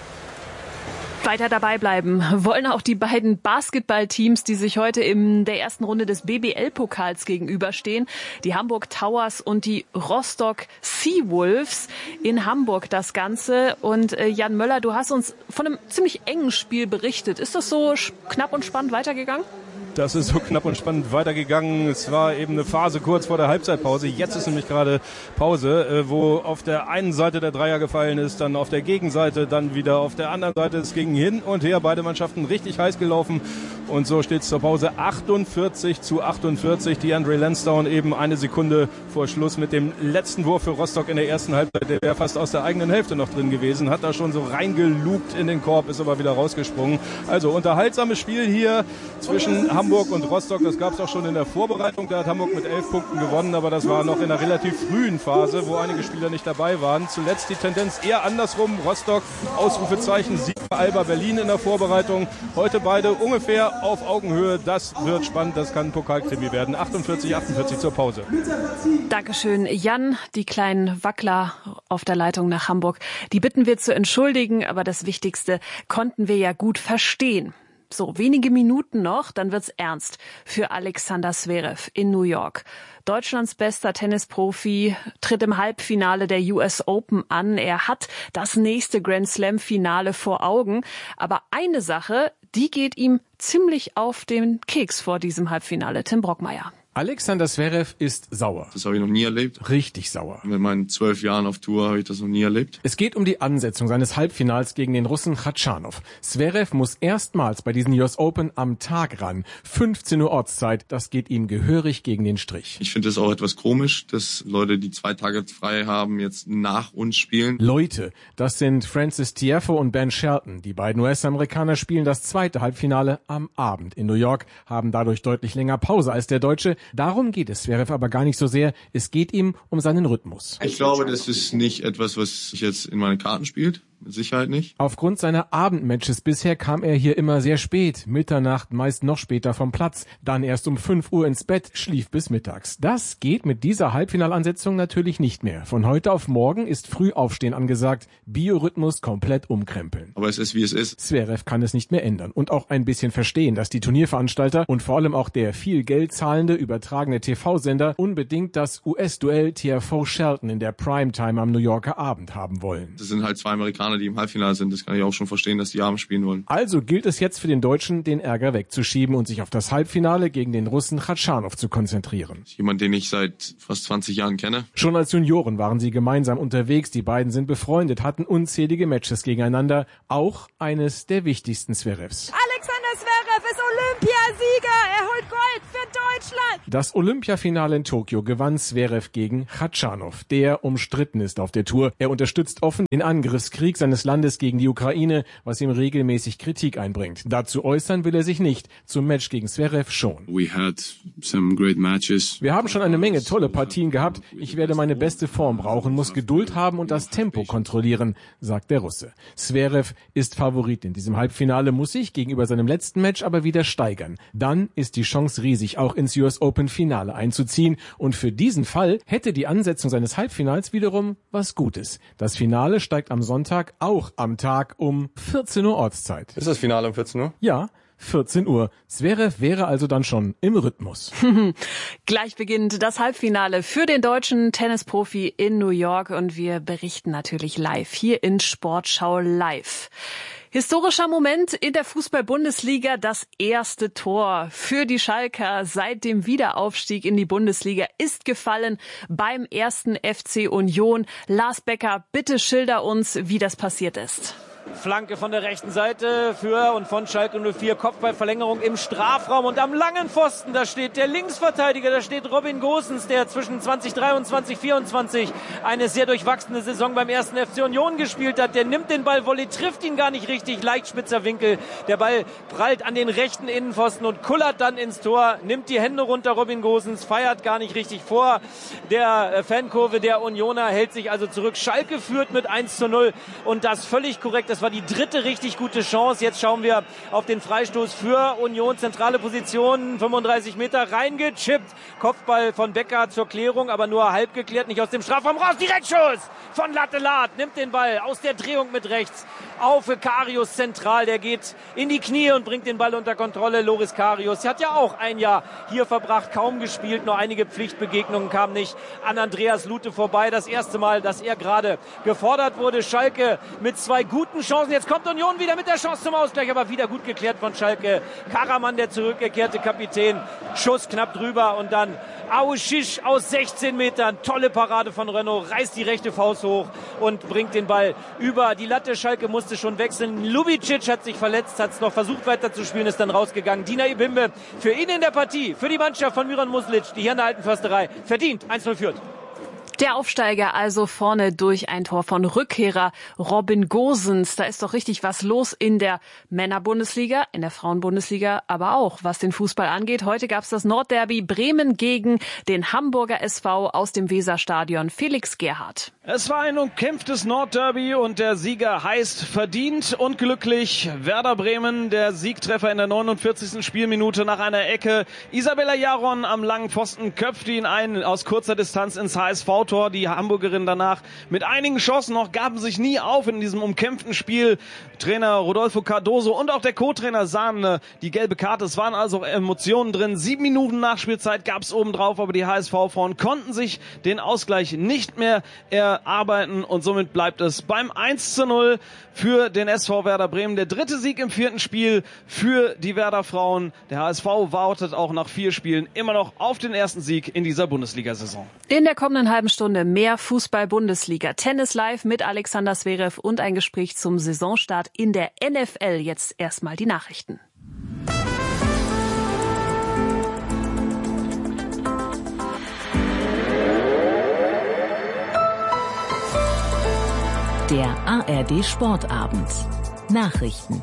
Weiter dabei bleiben wollen auch die beiden Basketballteams, die sich heute in der ersten Runde des B B L-Pokals gegenüberstehen. Die Hamburg Towers und die Rostock Seawolves. In Hamburg das Ganze. Und äh, Jan Möller, du hast uns von einem ziemlich engen Spiel berichtet. Ist das so knapp und spannend weitergegangen? Das ist so knapp und spannend weitergegangen. Es war eben eine Phase kurz vor der Halbzeitpause. Jetzt ist nämlich gerade Pause, wo auf der einen Seite der Dreier gefallen ist, dann auf der Gegenseite, dann wieder auf der anderen Seite. Es ging hin und her, beide Mannschaften richtig heiß gelaufen. Und so steht es zur Pause achtundvierzig zu achtundvierzig. Die Andre Lansdowne eben eine Sekunde vor Schluss mit dem letzten Wurf für Rostock in der ersten Halbzeit. Der wäre fast aus der eigenen Hälfte noch drin gewesen. Hat da schon so reingelugt in den Korb, ist aber wieder rausgesprungen. Also unterhaltsames Spiel hier zwischen Hamburg und Rostock. Das gab es auch schon in der Vorbereitung. Da hat Hamburg mit elf Punkten gewonnen, aber das war noch in einer relativ frühen Phase, wo einige Spieler nicht dabei waren. Zuletzt die Tendenz eher andersrum. Rostock, Ausrufezeichen, Sieg für Alba Berlin in der Vorbereitung. Heute beide ungefähr auf Augenhöhe. Das wird spannend. Das kann ein Pokalkrimi werden. achtundvierzig achtundvierzig zur Pause. Dankeschön, Jan. Die kleinen Wackler auf der Leitung nach Hamburg, die bitten wir zu entschuldigen, aber das Wichtigste konnten wir ja gut verstehen. So, wenige Minuten noch, dann wird's ernst für Alexander Zverev in New York. Deutschlands bester Tennisprofi tritt im Halbfinale der U S Open an. Er hat das nächste Grand Slam-Finale vor Augen. Aber eine Sache, die geht ihm ziemlich auf den Keks vor diesem Halbfinale. Tim Brockmeier. Alexander Zverev ist sauer. Das habe ich noch nie erlebt. Richtig sauer. Mit meinen zwölf Jahren auf Tour habe ich das noch nie erlebt. Es geht um die Ansetzung seines Halbfinals gegen den Russen Khachanov. Zverev muss erstmals bei diesen U S Open am Tag ran. fünfzehn Uhr Ortszeit, das geht ihm gehörig gegen den Strich. Ich finde es auch etwas komisch, dass Leute, die zwei Tage frei haben, jetzt nach uns spielen. Leute, das sind Francis Tiafoe und Ben Shelton. Die beiden U S-Amerikaner spielen das zweite Halbfinale am Abend in New York, haben dadurch deutlich länger Pause als der Deutsche. Darum geht es Zverev aber gar nicht so sehr. Es geht ihm um seinen Rhythmus. Ich glaube, das ist nicht etwas, was sich jetzt in meine Karten spielt. Mit Sicherheit nicht. Aufgrund seiner Abendmatches bisher kam er hier immer sehr spät, Mitternacht, meist noch später vom Platz, dann erst um fünf Uhr ins Bett, schlief bis mittags. Das geht mit dieser Halbfinalansetzung natürlich nicht mehr. Von heute auf morgen ist Frühaufstehen angesagt, Biorhythmus komplett umkrempeln. Aber es ist, wie es ist. Zverev kann es nicht mehr ändern und auch ein bisschen verstehen, dass die Turnierveranstalter und vor allem auch der viel Geld zahlende übertragene T V-Sender unbedingt das U S-Duell Tiafoe-Shelton in der Primetime am New Yorker Abend haben wollen. Das sind halt zwei Amerikaner, die im Halbfinale sind. Das kann ich auch schon verstehen, dass die abends spielen wollen. Also gilt es jetzt für den Deutschen, den Ärger wegzuschieben und sich auf das Halbfinale gegen den Russen Khachanov zu konzentrieren. Jemand, den ich seit fast zwanzig Jahren kenne. Schon als Junioren waren sie gemeinsam unterwegs. Die beiden sind befreundet, hatten unzählige Matches gegeneinander. Auch eines der wichtigsten Zverevs. Alexander Zverev ist Olympiasieger. Er holt Gold für Deutschland. Das Olympiafinale in Tokio gewann Zverev gegen Khachanov, der umstritten ist auf der Tour. Er unterstützt offen den Angriffskrieg seines Landes gegen die Ukraine, was ihm regelmäßig Kritik einbringt. Dazu äußern will er sich nicht, zum Match gegen Zverev schon. We had some great matches. Wir haben schon eine Menge tolle Partien gehabt. Ich werde meine beste Form brauchen, muss Geduld haben und das Tempo kontrollieren, sagt der Russe. Zverev ist Favorit in diesem Halbfinale, muss sich gegenüber seinem letzten Match aber wieder steigern. Dann ist die Chance riesig, auch ins U S Open Finale einzuziehen. Und für diesen Fall hätte die Ansetzung seines Halbfinals wiederum was Gutes. Das Finale steigt am Sonntag auch am Tag um vierzehn Uhr Ortszeit. Ist das Finale um vierzehn Uhr? Ja, vierzehn Uhr. Zverev wäre also dann schon im Rhythmus. Gleich beginnt das Halbfinale für den deutschen Tennisprofi in New York und wir berichten natürlich live hier in Sportschau Live. Historischer Moment in der Fußball-Bundesliga, das erste Tor für die Schalker seit dem Wiederaufstieg in die Bundesliga ist gefallen beim ersten F C Union. Lars Becker, bitte schilder uns, wie das passiert ist. Flanke von der rechten Seite für und von Schalke null vier, Kopfballverlängerung im Strafraum und am langen Pfosten, da steht der Linksverteidiger, da steht Robin Gosens, der zwischen zwanzig dreiundzwanzig vierundzwanzig eine sehr durchwachsene Saison beim ersten F C Union gespielt hat. Der nimmt den Ball, Volley trifft ihn gar nicht richtig, leicht spitzer Winkel, der Ball prallt an den rechten Innenpfosten und kullert dann ins Tor, nimmt die Hände runter, Robin Gosens, feiert gar nicht richtig vor der Fankurve der Unioner, hält sich also zurück. Schalke führt mit eins zu null und das völlig korrekt. Das war die dritte richtig gute Chance. Jetzt schauen wir auf den Freistoß für Union. Zentrale Position, fünfunddreißig Meter reingechippt. Kopfball von Becker zur Klärung, aber nur halb geklärt, nicht aus dem Strafraum raus. Direktschuss von Lattelat, nimmt den Ball aus der Drehung mit rechts auf Karius zentral. Der geht in die Knie und bringt den Ball unter Kontrolle. Loris Karius hat ja auch ein Jahr hier verbracht, kaum gespielt. Nur einige Pflichtbegegnungen kamen nicht an Andreas Lute vorbei. Das erste Mal, dass er gerade gefordert wurde. Schalke mit zwei guten Chancen. Jetzt kommt Union wieder mit der Chance zum Ausgleich, aber wieder gut geklärt von Schalke. Karaman, der zurückgekehrte Kapitän. Schuss knapp drüber und dann Auschich aus sechzehn Metern. Tolle Parade von Renault. Reißt die rechte Faust hoch und bringt den Ball über die Latte. Schalke musste schon wechseln. Lubicic hat sich verletzt, hat es noch versucht weiter zu spielen, ist dann rausgegangen. Dina Ibimbe für ihn in der Partie, für die Mannschaft von Miran Muslic, die hier in der Alten Försterei verdient eins null führt. Der Aufsteiger also vorne durch ein Tor von Rückkehrer Robin Gosens. Da ist doch richtig was los in der Männerbundesliga, in der Frauenbundesliga, aber auch was den Fußball angeht. Heute gab es das Nordderby Bremen gegen den Hamburger S V aus dem Weserstadion. Felix Gerhardt. Es war ein umkämpftes Nordderby und der Sieger heißt verdient und glücklich. Werder Bremen, der Siegtreffer in der neunundvierzigsten Spielminute nach einer Ecke. Isabella Jaron am langen Pfosten köpfte ihn ein aus kurzer Distanz ins H S V-Tor. Die Hamburgerin danach mit einigen Chancen noch gaben sich nie auf in diesem umkämpften Spiel. Trainer Rodolfo Cardoso und auch der Co-Trainer sahen die gelbe Karte. Es waren also Emotionen drin. Sieben Minuten Nachspielzeit gab es obendrauf, aber die H S V-Frauen konnten sich den Ausgleich nicht mehr erarbeiten und somit bleibt es beim eins zu null für den S V Werder Bremen. Der dritte Sieg im vierten Spiel für die Werder Frauen. Der H S V wartet auch nach vier Spielen immer noch auf den ersten Sieg in dieser Bundesliga-Saison. In der kommenden halben Stunde mehr Fußball-Bundesliga, Tennis live mit Alexander Zverev und ein Gespräch zum Saisonstart in der N F L. Jetzt erstmal die Nachrichten. Der A R D Sportabend. Nachrichten.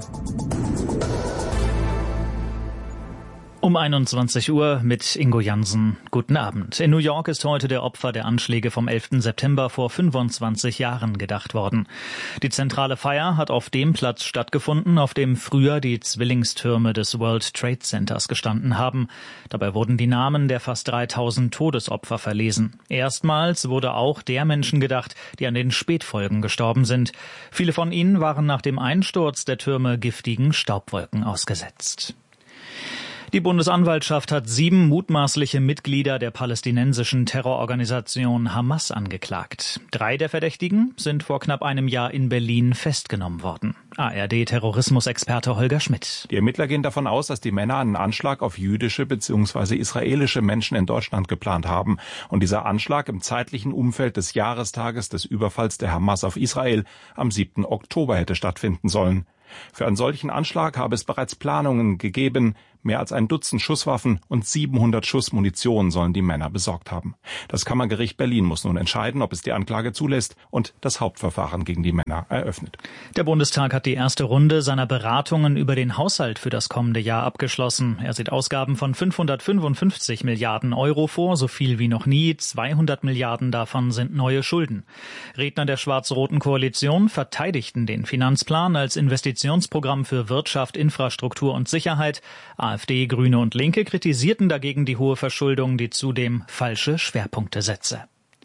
Um einundzwanzig Uhr mit Ingo Jansen. Guten Abend. In New York ist heute der Opfer der Anschläge vom elften September vor fünfundzwanzig Jahren gedacht worden. Die zentrale Feier hat auf dem Platz stattgefunden, auf dem früher die Zwillingstürme des World Trade Centers gestanden haben. Dabei wurden die Namen der fast dreitausend Todesopfer verlesen. Erstmals wurde auch der Menschen gedacht, die an den Spätfolgen gestorben sind. Viele von ihnen waren nach dem Einsturz der Türme giftigen Staubwolken ausgesetzt. Die Bundesanwaltschaft hat sieben mutmaßliche Mitglieder der palästinensischen Terrororganisation Hamas angeklagt. Drei der Verdächtigen sind vor knapp einem Jahr in Berlin festgenommen worden. A R D-Terrorismusexperte Holger Schmidt. Die Ermittler gehen davon aus, dass die Männer einen Anschlag auf jüdische bzw. israelische Menschen in Deutschland geplant haben. Und dieser Anschlag im zeitlichen Umfeld des Jahrestages des Überfalls der Hamas auf Israel am siebten Oktober hätte stattfinden sollen. Für einen solchen Anschlag habe es bereits Planungen gegeben. Mehr als ein Dutzend Schusswaffen und siebenhundert Schuss Munition sollen die Männer besorgt haben. Das Kammergericht Berlin muss nun entscheiden, ob es die Anklage zulässt und das Hauptverfahren gegen die Männer eröffnet. Der Bundestag hat die erste Runde seiner Beratungen über den Haushalt für das kommende Jahr abgeschlossen. Er sieht Ausgaben von fünfhundertfünfundfünfzig Milliarden Euro vor, so viel wie noch nie. zweihundert Milliarden davon sind neue Schulden. Redner der schwarz-roten Koalition verteidigten den Finanzplan als Investitionsprogramm für Wirtschaft, Infrastruktur und Sicherheit. AfD, Grüne und Linke kritisierten dagegen die hohe Verschuldung, die zudem falsche Schwerpunkte setze.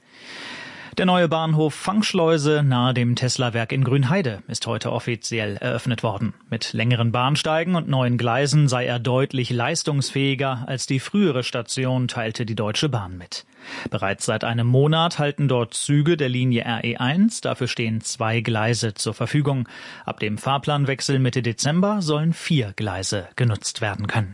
Der neue Bahnhof Fangschleuse nahe dem Tesla-Werk in Grünheide ist heute offiziell eröffnet worden. Mit längeren Bahnsteigen und neuen Gleisen sei er deutlich leistungsfähiger als die frühere Station, teilte die Deutsche Bahn mit. Bereits seit einem Monat halten dort Züge der Linie R E eins, dafür stehen zwei Gleise zur Verfügung. Ab dem Fahrplanwechsel Mitte Dezember sollen vier Gleise genutzt werden können.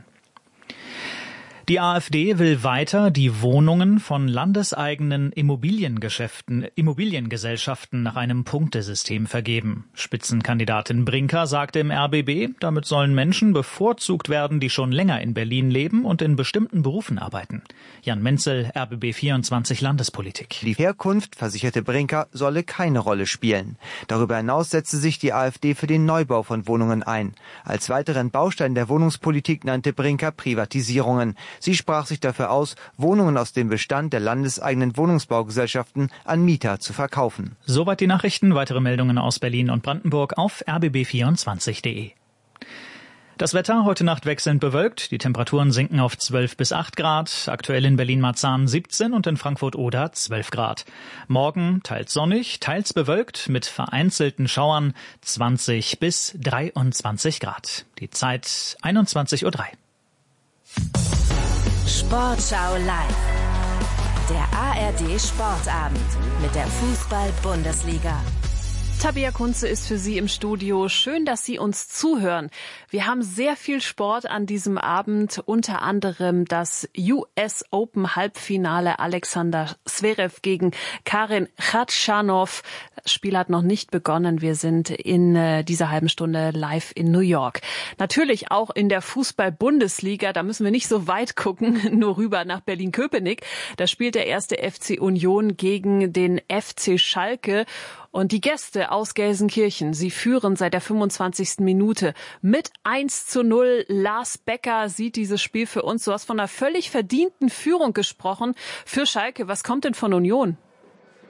Die AfD will weiter die Wohnungen von landeseigenen Immobiliengeschäften, Immobiliengesellschaften nach einem Punktesystem vergeben. Spitzenkandidatin Brinker sagte im R B B, damit sollen Menschen bevorzugt werden, die schon länger in Berlin leben und in bestimmten Berufen arbeiten. Jan Menzel, R B B vierundzwanzig Landespolitik. Die Herkunft, versicherte Brinker, solle keine Rolle spielen. Darüber hinaus setzte sich die AfD für den Neubau von Wohnungen ein. Als weiteren Baustein der Wohnungspolitik nannte Brinker Privatisierungen. Sie sprach sich dafür aus, Wohnungen aus dem Bestand der landeseigenen Wohnungsbaugesellschaften an Mieter zu verkaufen. Soweit die Nachrichten. Weitere Meldungen aus Berlin und Brandenburg auf r b b vierundzwanzig punkt de. Das Wetter heute Nacht wechselnd bewölkt. Die Temperaturen sinken auf zwölf bis acht Grad. Aktuell in Berlin-Marzahn siebzehn und in Frankfurt-Oder zwölf Grad. Morgen teils sonnig, teils bewölkt mit vereinzelten Schauern zwanzig bis dreiundzwanzig Grad. Die Zeit einundzwanzig Uhr drei. Sportschau live. Der A R D Sportabend mit der Fußball-Bundesliga. Tabea Kunze ist für Sie im Studio. Schön, dass Sie uns zuhören. Wir haben sehr viel Sport an diesem Abend, unter anderem das U S Open Halbfinale Alexander Zverev gegen Karen Khachanov. Das Spiel hat noch nicht begonnen. Wir sind in äh, dieser halben Stunde live in New York. Natürlich auch in der Fußball-Bundesliga. Da müssen wir nicht so weit gucken, nur rüber nach Berlin-Köpenick. Da spielt der erste F C Union gegen den F C Schalke. Und die Gäste aus Gelsenkirchen, sie führen seit der fünfundzwanzigsten Minute mit eins zu null. Lars Becker sieht dieses Spiel für uns. Du hast von einer völlig verdienten Führung gesprochen für Schalke. Was kommt denn von Union?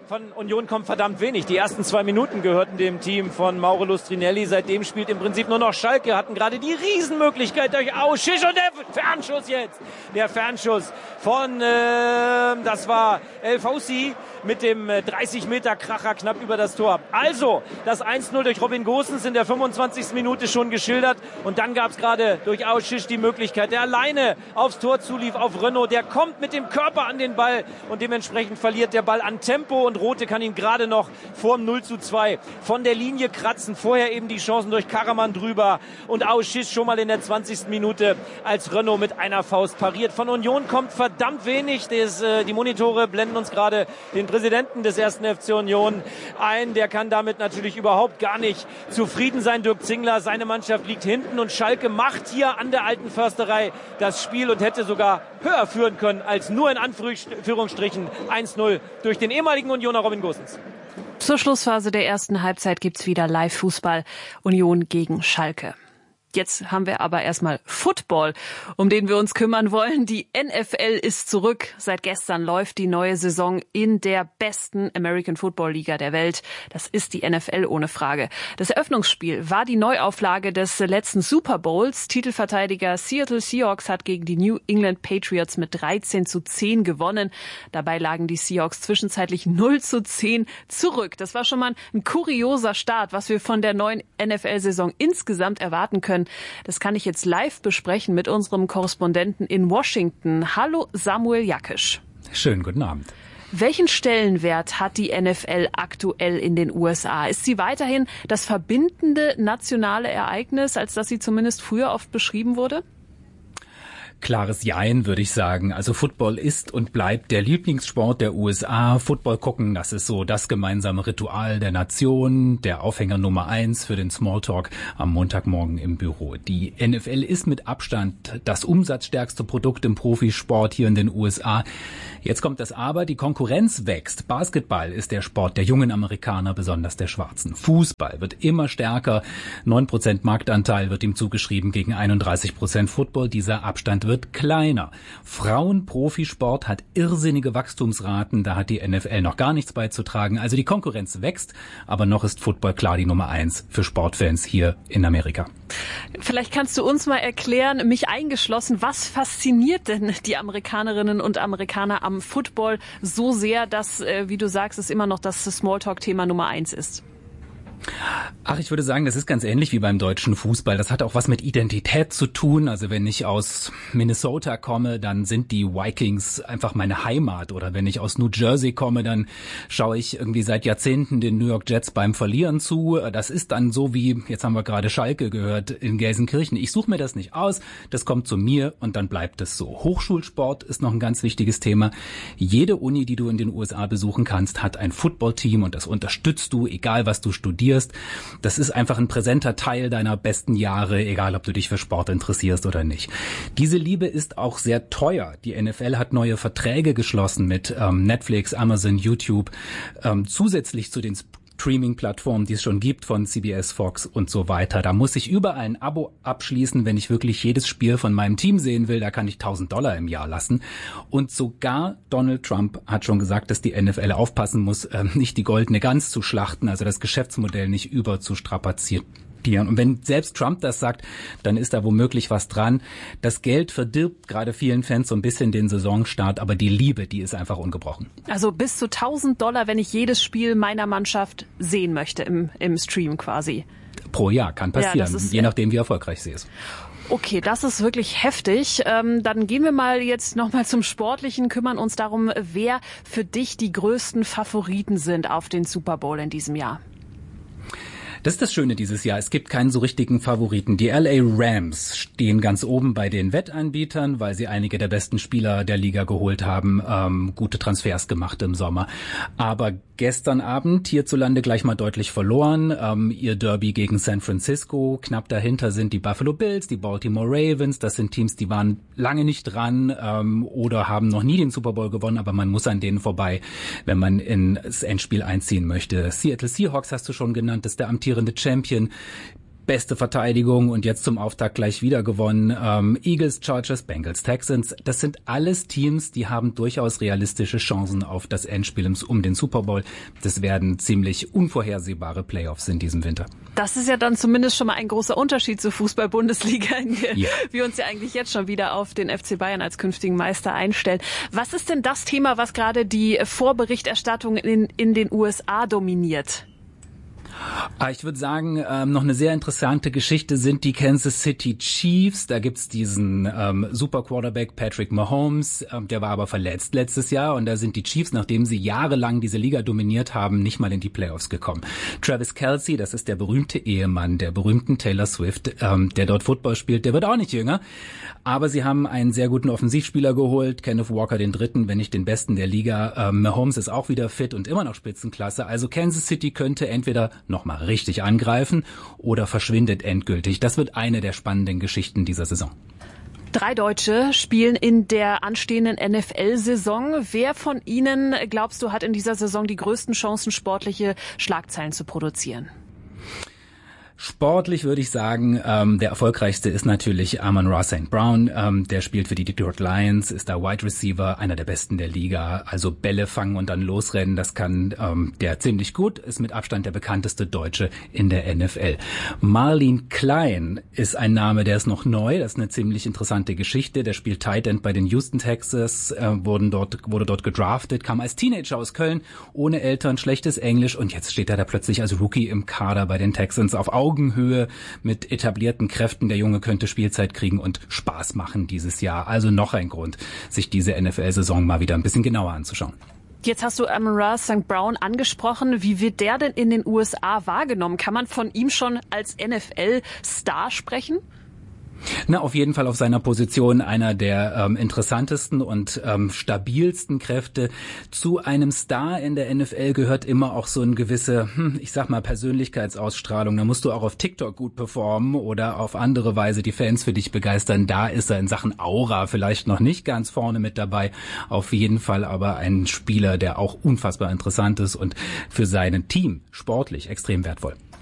von Union kommt verdammt wenig. Die ersten zwei Minuten gehörten dem Team von Mauro Lustrinelli. Seitdem spielt im Prinzip nur noch Schalke. Hatten gerade die Riesenmöglichkeit durch Ausschisch und der Fernschuss jetzt. Der Fernschuss von, äh, das war El Faussi mit dem dreißig Meter Kracher knapp über das Tor. Also, das eins null durch Robin Gosens in der fünfundzwanzigsten Minute schon geschildert. Und dann gab es gerade durch Ausschisch die Möglichkeit, der alleine aufs Tor zulief auf Renault. Der kommt mit dem Körper an den Ball und dementsprechend verliert der Ball an Tempo und Rote kann ihn gerade noch vorm null zu zwei von der Linie kratzen. Vorher eben die Chancen durch Karaman drüber und Ausschisch schon mal in der zwanzigsten Minute, als Renault mit einer Faust pariert. Von Union kommt verdammt wenig. Das, äh, die Monitore blenden uns gerade den Präsidenten des ersten F C Union ein. Der kann damit natürlich überhaupt gar nicht zufrieden sein. Dirk Zingler, seine Mannschaft liegt hinten und Schalke macht hier an der alten Försterei das Spiel und hätte sogar höher führen können als nur in Anführungsstrichen eins null durch den ehemaligen Unioner Robin Gosens. Zur Schlussphase der ersten Halbzeit gibt's wieder Live-Fußball. Union gegen Schalke. Jetzt haben wir aber erstmal Football, um den wir uns kümmern wollen. Die N F L ist zurück. Seit gestern läuft die neue Saison in der besten American Football Liga der Welt. Das ist die N F L ohne Frage. Das Eröffnungsspiel war die Neuauflage des letzten Super Bowls. Titelverteidiger Seattle Seahawks hat gegen die New England Patriots mit dreizehn zu zehn gewonnen. Dabei lagen die Seahawks zwischenzeitlich null zu zehn zurück. Das war schon mal ein kurioser Start, was wir von der neuen N F L-Saison insgesamt erwarten können. Das kann ich jetzt live besprechen mit unserem Korrespondenten in Washington. Hallo Samuel Jakisch. Schönen guten Abend. Welchen Stellenwert hat die N F L aktuell in den U S A? Ist sie weiterhin das verbindende nationale Ereignis, als das sie zumindest früher oft beschrieben wurde? Klares Jein, würde ich sagen. Also Football ist und bleibt der Lieblingssport der U S A. Football gucken, das ist so das gemeinsame Ritual der Nation, der Aufhänger Nummer eins für den Smalltalk am Montagmorgen im Büro. Die N F L ist mit Abstand das umsatzstärkste Produkt im Profisport hier in den U S A. Jetzt kommt das Aber, die Konkurrenz wächst. Basketball ist der Sport der jungen Amerikaner, besonders der Schwarzen. Fußball wird immer stärker. neun Prozent Marktanteil wird ihm zugeschrieben gegen einunddreißig Prozent Football. Dieser Abstand wird kleiner. Frauenprofisport hat irrsinnige Wachstumsraten. Da hat die N F L noch gar nichts beizutragen. Also die Konkurrenz wächst, aber noch ist Football klar die Nummer eins für Sportfans hier in Amerika. Vielleicht kannst du uns mal erklären, mich eingeschlossen, was fasziniert denn die Amerikanerinnen und Amerikaner am Football so sehr, dass, wie du sagst, es immer noch das Smalltalk-Thema Nummer eins ist? Ach, ich würde sagen, das ist ganz ähnlich wie beim deutschen Fußball. Das hat auch was mit Identität zu tun. Also wenn ich aus Minnesota komme, dann sind die Vikings einfach meine Heimat. Oder wenn ich aus New Jersey komme, dann schaue ich irgendwie seit Jahrzehnten den New York Jets beim Verlieren zu. Das ist dann so wie, jetzt haben wir gerade Schalke gehört, in Gelsenkirchen. Ich suche mir das nicht aus, das kommt zu mir und dann bleibt es so. Hochschulsport ist noch ein ganz wichtiges Thema. Jede Uni, die du in den U S A besuchen kannst, hat ein Footballteam und das unterstützt du, egal was du studierst. Das ist einfach ein präsenter Teil deiner besten Jahre, egal ob du dich für Sport interessierst oder nicht. Diese Liebe ist auch sehr teuer. Die N F L hat neue Verträge geschlossen mit ähm, Netflix, Amazon, YouTube, ähm, zusätzlich zu den Streaming-Plattformen, die es schon gibt von C B S, Fox und so weiter. Da muss ich überall ein Abo abschließen, wenn ich wirklich jedes Spiel von meinem Team sehen will. Da kann ich tausend Dollar im Jahr lassen. Und sogar Donald Trump hat schon gesagt, dass die N F L aufpassen muss, äh, nicht die goldene Gans zu schlachten, also das Geschäftsmodell nicht überzustrapazieren. Und wenn selbst Trump das sagt, dann ist da womöglich was dran. Das Geld verdirbt gerade vielen Fans so ein bisschen den Saisonstart, aber die Liebe, die ist einfach ungebrochen. Also bis zu tausend Dollar, wenn ich jedes Spiel meiner Mannschaft sehen möchte im, im Stream quasi. Pro Jahr kann passieren, ja, ist, je nachdem wie erfolgreich sie ist. Okay, das ist wirklich heftig. Ähm, dann gehen wir mal jetzt nochmal zum Sportlichen, kümmern uns darum, wer für dich die größten Favoriten sind auf den Super Bowl in diesem Jahr. Das ist das Schöne dieses Jahr. Es gibt keinen so richtigen Favoriten. Die L A Rams stehen ganz oben bei den Wettanbietern, weil sie einige der besten Spieler der Liga geholt haben, ähm, gute Transfers gemacht im Sommer. Aber gestern Abend hierzulande gleich mal deutlich verloren. Ähm, ihr Derby gegen San Francisco. Knapp dahinter sind die Buffalo Bills, die Baltimore Ravens. Das sind Teams, die waren lange nicht dran ähm, oder haben noch nie den Super Bowl gewonnen, aber man muss an denen vorbei, wenn man ins Endspiel einziehen möchte. Seattle Seahawks hast du schon genannt, das ist der amtierende Champion. beste Verteidigung und jetzt zum Auftakt gleich wieder gewonnen. Ähm, Eagles, Chargers, Bengals, Texans, das sind alles Teams, die haben durchaus realistische Chancen auf das Endspiel um den Super Bowl. Das werden ziemlich unvorhersehbare Playoffs in diesem Winter. Das ist ja dann zumindest schon mal ein großer Unterschied zur Fußball-Bundesliga, in der ja. wir uns ja eigentlich jetzt schon wieder auf den F C Bayern als künftigen Meister einstellen. Was ist denn das Thema, was gerade die Vorberichterstattung in, in den U S A dominiert? Ich würde sagen, ähm, noch eine sehr interessante Geschichte sind die Kansas City Chiefs. Da gibt's diesen ähm, Super Quarterback Patrick Mahomes, ähm, der war aber verletzt letztes Jahr und da sind die Chiefs, nachdem sie jahrelang diese Liga dominiert haben, nicht mal in die Playoffs gekommen. Travis Kelce, das ist der berühmte Ehemann der berühmten Taylor Swift, ähm, der dort Football spielt, der wird auch nicht jünger. Aber sie haben einen sehr guten Offensivspieler geholt, Kenneth Walker den Dritten, wenn nicht den Besten der Liga. Ähm, Mahomes ist auch wieder fit und immer noch Spitzenklasse. Also Kansas City könnte entweder nochmal richtig angreifen oder verschwindet endgültig. Das wird eine der spannenden Geschichten dieser Saison. Drei Deutsche spielen in der anstehenden N F L-Saison. Wer von ihnen, glaubst du, hat in dieser Saison die größten Chancen, sportliche Schlagzeilen zu produzieren? Sportlich würde ich sagen, ähm, der erfolgreichste ist natürlich Amon-Ra Saint Brown. Ähm, der spielt für die Detroit Lions, ist da Wide Receiver, einer der besten der Liga. Also Bälle fangen und dann losrennen, das kann ähm, der ziemlich gut. Ist mit Abstand der bekannteste Deutsche in der N F L. Marlin Klein ist ein Name, der ist noch neu. Das ist eine ziemlich interessante Geschichte. Der spielt Tight End bei den Houston Texans, äh, wurden dort, wurde dort gedraftet, kam als Teenager aus Köln, ohne Eltern, schlechtes Englisch und jetzt steht er da plötzlich als Rookie im Kader bei den Texans auf Augenhöhe mit etablierten Kräften. Der Junge könnte Spielzeit kriegen und Spaß machen dieses Jahr. Also noch ein Grund, sich diese N F L-Saison mal wieder ein bisschen genauer anzuschauen. Jetzt hast du Amon-Ra Saint Brown angesprochen. Wie wird der denn in den U S A wahrgenommen? Kann man von ihm schon als N F L-Star sprechen? Na, auf jeden Fall auf seiner Position einer der ähm, interessantesten und ähm, stabilsten Kräfte. Zu einem Star in der N F L gehört immer auch so eine gewisse, hm, ich sag mal, Persönlichkeitsausstrahlung. Da musst du auch auf TikTok gut performen oder auf andere Weise die Fans für dich begeistern. Da ist er in Sachen Aura vielleicht noch nicht ganz vorne mit dabei. Auf jeden Fall aber ein Spieler, der auch unfassbar interessant ist und für sein Team sportlich extrem wertvoll.